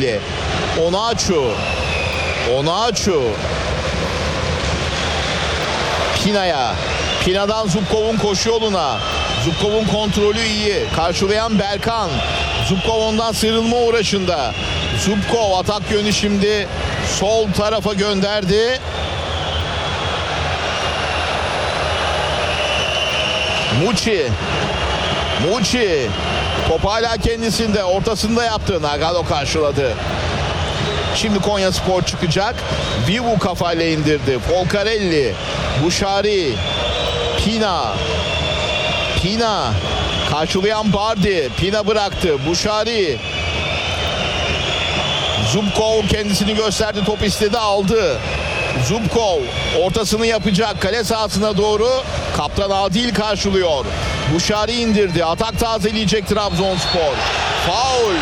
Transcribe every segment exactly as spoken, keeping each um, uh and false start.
Folcarelli. Onaçu. Onaçu. Pina'ya. Pina'dan Zubkov'un koşu yoluna. Zubkov'un kontrolü iyi. Karşılayan Berkan. Zubkov ondan sıyrılma uğraşında. Zubkov atak yönü şimdi sol tarafa gönderdi. Muçi. Muçi. Top hala kendisinde. Ortasında yaptı. Nagalo karşıladı. Şimdi Konyaspor çıkacak. Vivu kafayla indirdi. Folcarelli. Buşari. Pina. Pina. Karşılayan Bardi. Pina bıraktı. Buşari. Zubkov kendisini gösterdi. Top istedi, aldı. Zubkov ortasını yapacak. Kale sahasına doğru. Kaptan Adil karşılıyor. Buşari indirdi. Atak tazeleyecek Trabzonspor. Faul.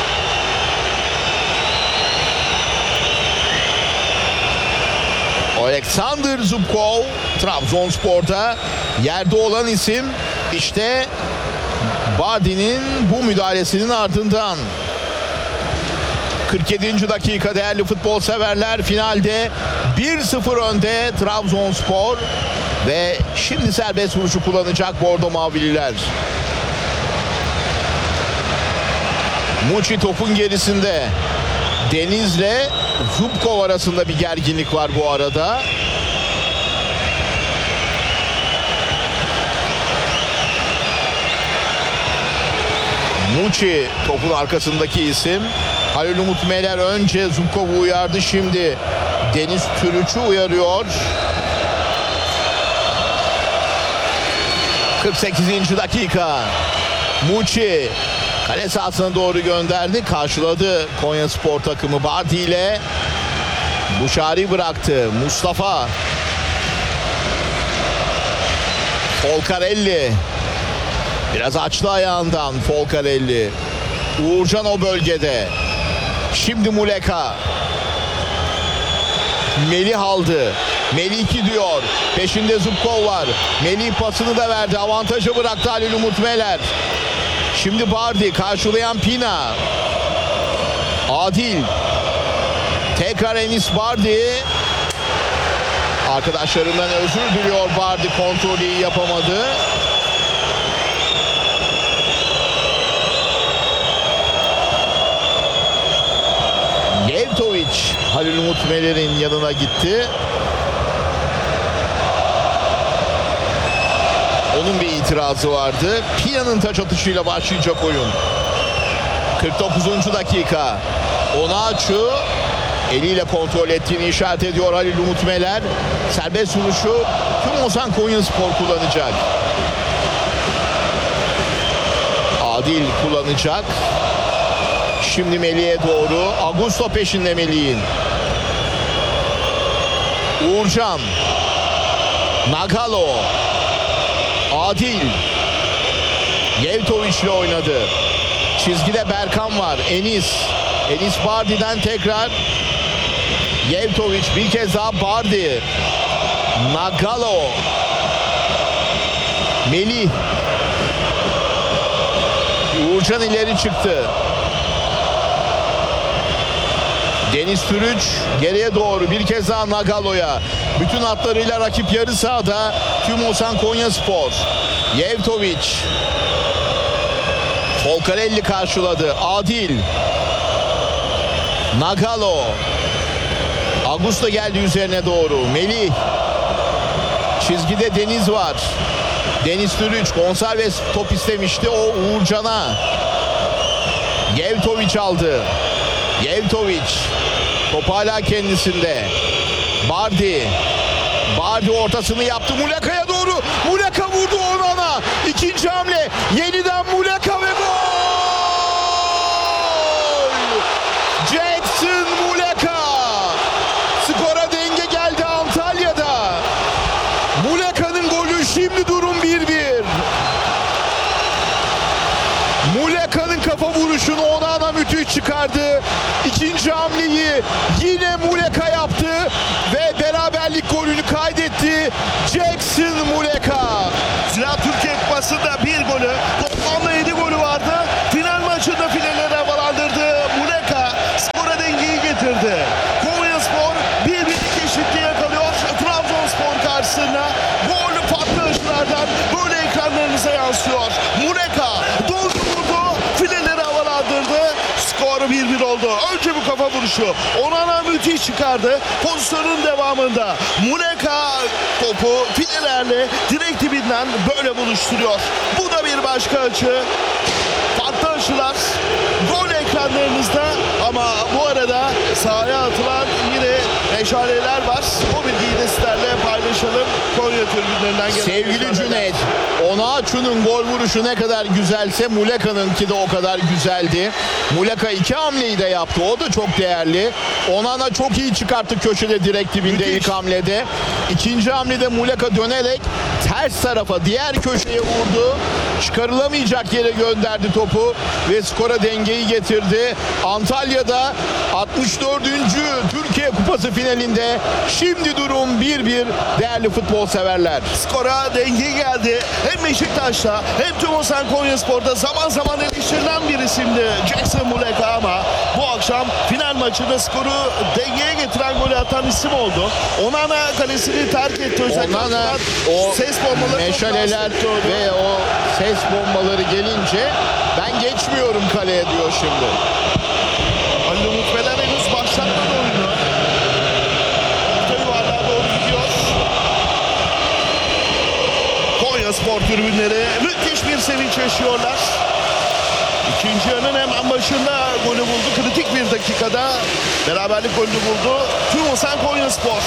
Alexander Zubkov Trabzonspor'da yerde olan isim. İşte Bardi'nin bu müdahalesinin ardından kırk yedinci dakika değerli futbol severler, finalde bir sıfır önde Trabzonspor ve şimdi serbest vuruşu kullanacak Bordo Mavililer. Muçi topun gerisinde. Deniz'le Zubkov arasında bir gerginlik var bu arada. Muçi topun arkasındaki isim. Halil Umut Meler önce Zubkov'u uyardı, şimdi Deniz Türüç'ü uyarıyor. kırk sekizinci dakika. Muçi kale sahasına doğru gönderdi. Karşıladı Konyaspor takımı Bardi ile. Buşari bıraktı. Mustafa. Folcarelli. Biraz açtı ayağından Folcarelli. Uğurcan o bölgede. Şimdi Muleka. Melih aldı. Melih iki diyor. Peşinde Zubkov var. Melih pasını da verdi. Avantajı bıraktı Halil Umut Meler. Şimdi Bardi karşılayan Pina. Adil. Tekrar Enis Bardi. Arkadaşlarından özür diliyor Bardi. Kontrolü iyi yapamadı. Yevtoviç Halil Umut Meler'in yanına gitti. Onun bir itirazı vardı. Pina'nın taç atışıyla başlayacak oyun. kırk dokuzuncu dakika. Onaçu eliyle kontrol ettiğini işaret ediyor Halil Umut Meler. Serbest vuruşu tüm Ozan Konyaspor kullanacak. Adil kullanacak. Şimdi Melih'e doğru. Augusto peşinde Melih'in. Uğurcan. Nagalo. Adil. Yevtoviç ile oynadı. Çizgide Berkan var. Enis. Enis Bardi'den tekrar. Yevtoviç bir kez daha Bardi. Nagalo. Melih. Uğurcan ileri çıktı. Deniz Türüç geriye doğru bir kez daha Nagalo'ya. Bütün hatlarıyla rakip yarı sahada tüm Ozan Konyaspor. Yevtoviç. Folcarelli karşıladı. Adil. Nagalo. Augusto geldi üzerine doğru. Melih. Çizgide Deniz var. Deniz Türüç Gonçalves top istemişti. O Uğurcan'a. Yevtoviç aldı. Yevtoviç. Top hala kendisinde. Bardi. Bardi ortasını yaptı. Muleka'ya doğru. Muleka vurdu Onan'a. İkinci hamle. Yeniden Muleka ve gol! Jackson Muleka. Skora denge geldi Antalya'da. Muleka'nın golü, şimdi durum bir bir. Muleka'nın kafa vuruşunu Onana müthiş çıkardı. İkinci hamleyi yine Muleka yaptı ve beraberlik golünü kaydetti. Jackson Muleka. Zira Türkiye Kupası'nda bir golü, toplamda yedi golü vardı. Final maçında finalleri havalandırdı Muleka. bir oldu. Önce bu kafa vuruşu. Onana müthiş çıkardı. Pozisyonun devamında Muleka topu filelerle direkt dibinden böyle buluşturuyor. Bu da bir başka açı. Farklı açılar. Gol ekranlarınızda ama bu arada sahaya atılan yine meşaleler var. O bilgiyi de sizlerle paylaşalım. Konya tribünlerinden gelen Sevgili meşaleler. Cüneyt, Onaçu'nun gol vuruşu ne kadar güzelse Muleka'nınki de o kadar güzeldi. Muleka iki hamleyi de yaptı. O da çok değerli. Onana çok iyi çıkarttı köşede direkt dibinde Müthiş. ilk hamlede. İkinci hamlede Muleka dönerek ters tarafa diğer köşeye vurdu. Çıkarılamayacak yere gönderdi topu ve skora dengeyi getirdi. Antalya'da altmış dördüncü Türkiye Kupası finalinde şimdi durum bir bir değerli futbol severler. Skora denge geldi. Hem Beşiktaş'ta hem Tümosan Konyaspor'da zaman zaman eleştirilen bir isimdi Jackson Muleka ama bu akşam final maçında skoru dengeye getiren golü atan isim oldu. Onana kalesini terk etti. Özellikle Onana o ses bombaları meşaleler ve o ses bombaları gelince ben geçmiyorum kaleye diyor şimdi. Ali Umut Meler henüz başlatmadı oyunu. Orta yuvarlığa doğru gidiyor. Konya Spor tribünleri müthiş bir sevinç yaşıyorlar. İkinci yarının hemen başında golü buldu. Kritik bir dakikada beraberlik golünü buldu. Tümosan Konyaspor.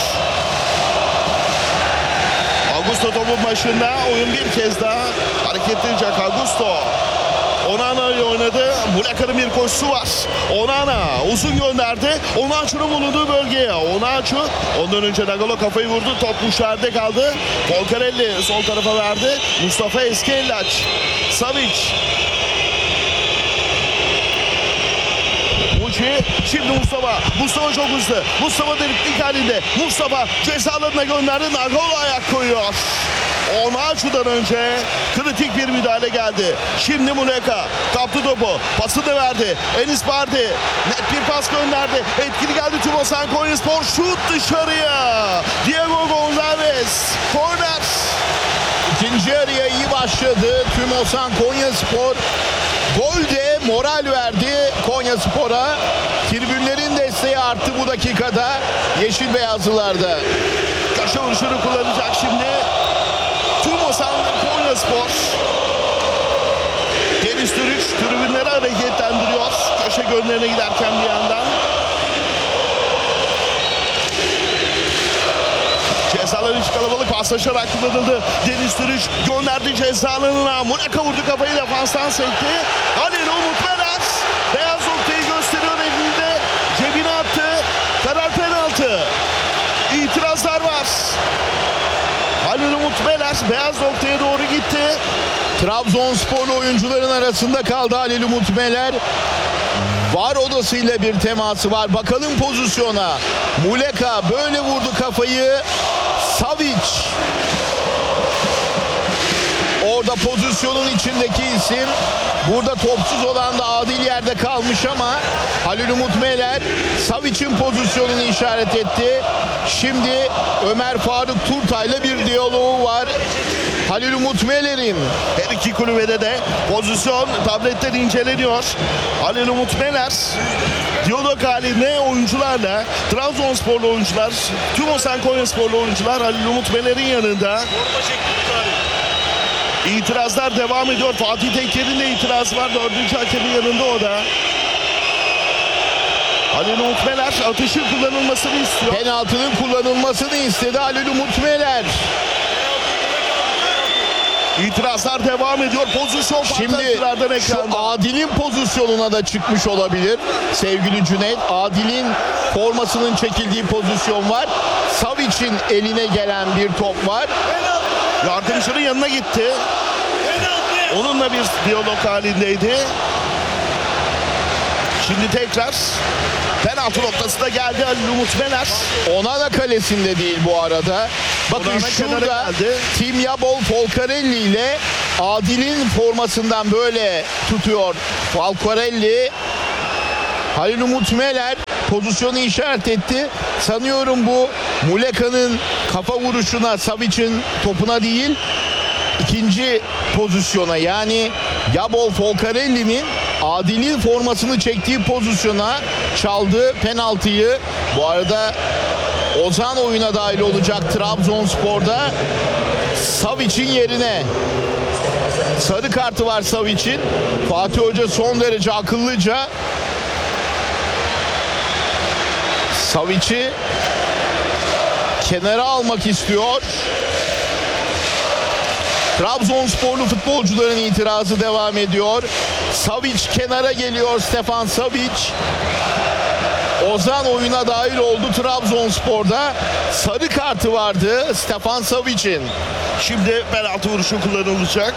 Augusto topun başında, oyun bir kez daha hareketlenecek. Augusto Onana ile oynadı. Muleka'nın bir koşusu var. Onana uzun gönderdi. Onaçu'nun bulunduğu bölgeye. Onaçu ondan önce Nagalo kafayı vurdu. Top dışarıda kaldı. Volcarelli sol tarafa verdi. Mustafa Eskellaç. Savic. Muçi. Şimdi Mustafa. Mustafa çok hızlı. Mustafa deliklik halinde. Mustafa ceza alanına gönderdi. Nagalo ayak koyuyor. Onaçu'dan önce kritik bir müdahale geldi. Şimdi Muleka kaptı topu. Pasını verdi. Enis Bardi net bir pas gönderdi. Etkili geldi Tümosan Konyaspor. Şut dışarıya. Diego Gonzalez. Korner. İkinci yarıya iyi başladı Tümosan Konyaspor. Gol de moral verdi Konyaspor'a. Tribünlerin desteği arttı bu dakikada yeşil beyazlılarda. Köşe vuruşunu kullanacak şimdi. Tümosan Konyaspor. Deniz Türüç tribünleri hareketlendiriyor. Köşe gönderine giderken bir yandan. Ceza alanı içi kalabalık paslaşarak kullanıldı. Deniz Türüç gönderdi ceza alanına. Muleka vurdu kafayı defanstan sekti. Halil Umut Meler beyaz noktayı gösteriyor elinde. Cebine attı. Karar penaltı. İtirazlar var. Halil Umut Meler beyaz noktaya doğru gitti. Trabzonsporlu oyuncuların arasında kaldı Halil Umut Meler. VAR odasıyla bir teması var. Bakalım pozisyona. Muleka böyle vurdu kafayı. Savic. Orada pozisyonun içindeki isim. Burada topsuz olan da adil yerde kalmış ama Halil Umut Meler Savic'in pozisyonunu işaret etti. Şimdi Ömer Faruk Turtay'la bir diyaloğu var. Halil Umut Meler'in. Her iki kulübede de pozisyon tabletten inceleniyor. Halil Umut Meler diyalog halinde oyuncularla, Trabzonsporlu oyuncular, Tümosan Konyasporlu oyuncular Halil Umut Meler'in yanında. İtirazlar devam ediyor. Fatih Teker'in de itirazı var. Dördüncü hakemin yanında o da. Halil Umut Meler atışın kullanılmasını istiyor. Penaltının kullanılmasını istedi Halil Umut Meler. İtirazlar devam ediyor. Pozisyon Şimdi farklı şu ekranda. Adil'in pozisyonuna da çıkmış olabilir sevgili Cüneyt. Adil'in formasının çekildiği pozisyon var. Savic'in eline gelen bir top var. Yardımcının yanına gitti. Onunla bir diyalog halindeydi. Şimdi tekrar penaltı noktasına geldi Halil Umut Meler. Onana kalesinde değil bu arada. Bakın Onana kenara şurada geldi. Tim Yabol Folcarelli ile Adil'in formasından böyle tutuyor Folcarelli. Halil Umut Meler pozisyonu işaret etti. Sanıyorum bu Muleka'nın kafa vuruşuna, Savic'in topuna değil, ikinci pozisyona yani Yabol Folcarelli'nin Adil'in formasını çektiği pozisyona çaldığı penaltıyı, bu arada Ozan oyuna dahil olacak Trabzonspor'da, Savic'in yerine. Sarı kartı var Savic'in. Fatih Hoca son derece akıllıca Savic'i kenara almak istiyor. Trabzonsporlu futbolcuların itirazı devam ediyor. Savic kenara geliyor, Stefan Savic. Ozan oyuna dahil oldu Trabzonspor'da. Sarı kartı vardı Stefan Savic'in. Şimdi penaltı vuruşu kullanılacak.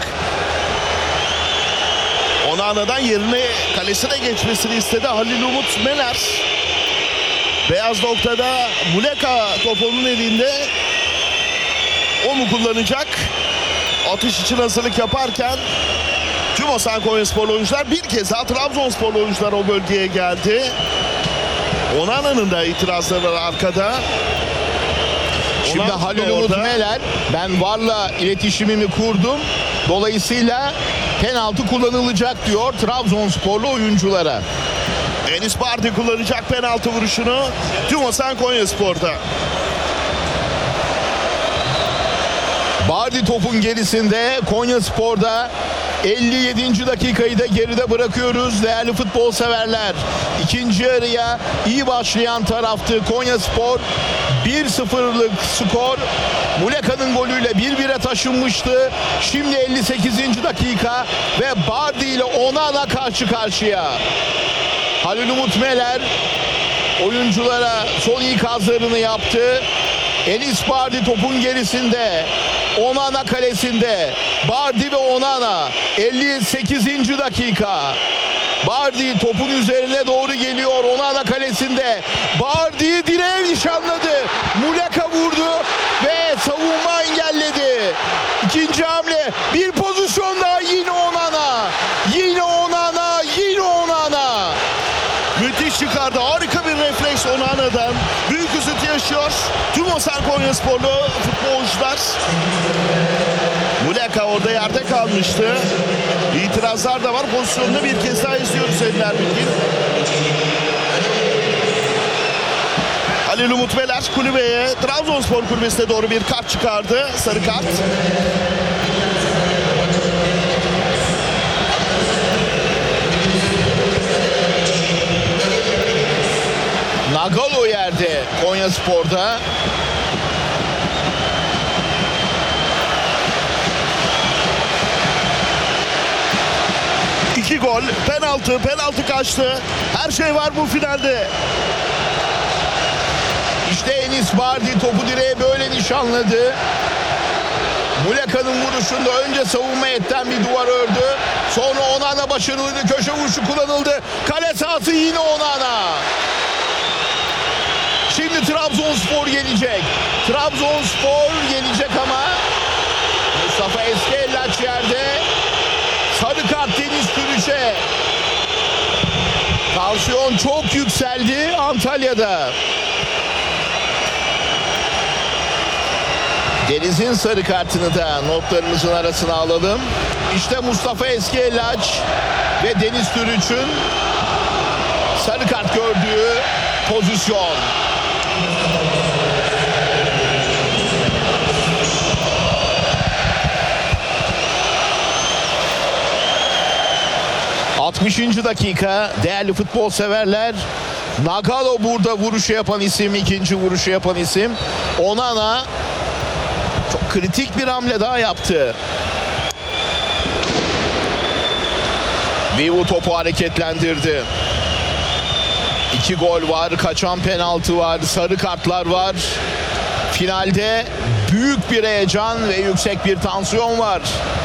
Onana'dan yerine kalesine geçmesini istedi Halil Umut Meler. Beyaz noktada Muleka topunun elinde. O mu kullanacak? Atış için hazırlık yaparken tüm Osan Konyaspor oyuncular, bir kez daha Trabzonspor oyuncular o bölgeye geldi. Onana'nın da itirazları var arkada. Şimdi Onana Halil Umut orada. Meler, ben VAR'la iletişimimi kurdum. Dolayısıyla penaltı kullanılacak diyor Trabzonsporlu oyunculara. Enis Bardi kullanacak penaltı vuruşunu tüm Osan Konyaspor'da. Bardi topun gerisinde, Konyaspor'da elli yedinci dakikayı da geride bırakıyoruz değerli futbol severler. İkinci yarıya iyi başlayan taraftı Konyaspor. bir sıfırlık skor. Muleka'nın golüyle bir bire taşınmıştı. Şimdi elli sekizinci dakika ve Bardi ile Onana karşı karşıya. Halil Umut Meler oyunculara son ikazlarını yaptı. Enis Bardi topun gerisinde. Onana kalesinde. Bardi ve Onana. elli sekizinci dakika. Bardi topun üzerine doğru geliyor. Onana kalesinde. Bardi direğe nişanladı. Muleka vurdu ve savunma engelledi. İkinci hamle. Bir pozisyon daha, yine Onana. Yine Onana. Yine Onana. Müthiş çıkardı. Harika bir refleks Onana'dan. Büyük üzüntü yaşıyor tüm Osan Konyasporlu futbolcular. Muleka orada yerde kalmıştı. İtirazlar da var. Pozisyonunu bir kez daha izliyoruz Ender Bilgin. Halil Umut Meler kulübeye, Trabzonspor kulübesine doğru bir kart çıkardı. Sarı kart. Nagalo yerde Konyaspor'da. İki gol, penaltı, penaltı kaçtı. Her şey var bu finalde. İşte Enis Bardi topu direğe böyle nişanladı. Muleka'nın vuruşunda önce savunma etten bir duvar ördü. Sonra Onana başarılı köşe vuruşu kullanıldı. Kale sahası, yine Onana. Şimdi Trabzonspor gelecek. Trabzonspor gelecek ama Mustafa Eskellaç yerde. Sarı kart Deniz Türüç'e. Tansiyon çok yükseldi Antalya'da. Deniz'in sarı kartını da notlarımızın arasına alalım. İşte Mustafa Eskellaç ve Deniz Türüç'ün sarı kart gördüğü pozisyon. altmışıncı dakika değerli futbol severler. Nagalo burada vuruşu yapan isim, ikinci vuruşu yapan isim. Onana çok kritik bir hamle daha yaptı. Vivu topu hareketlendirdi. İki gol var, kaçan penaltı var, sarı kartlar var. Finalde büyük bir heyecan ve yüksek bir tansiyon var.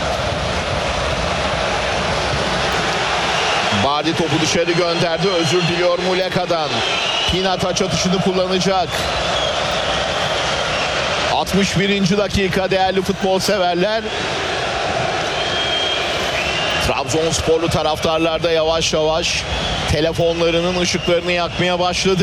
Bardi topu dışarı gönderdi. Özür diliyor Muleka'dan. Pina taç atışını kullanacak. altmış birinci dakika değerli futbol severler. Trabzonsporlu taraftarlar da yavaş yavaş telefonlarının ışıklarını yakmaya başladı.